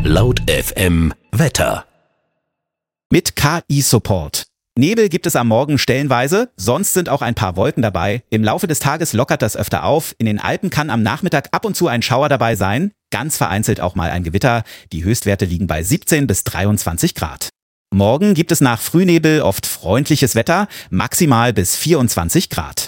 Laut FM Wetter. Mit KI-Support. Nebel gibt es am Morgen stellenweise, sonst sind auch ein paar Wolken dabei. Im Laufe des Tages lockert das öfter auf. In den Alpen kann am Nachmittag ab und zu ein Schauer dabei sein. Ganz vereinzelt auch mal ein Gewitter. Die Höchstwerte liegen bei 17 bis 23 Grad. Morgen gibt es nach Frühnebel oft freundliches Wetter, maximal bis 24 Grad.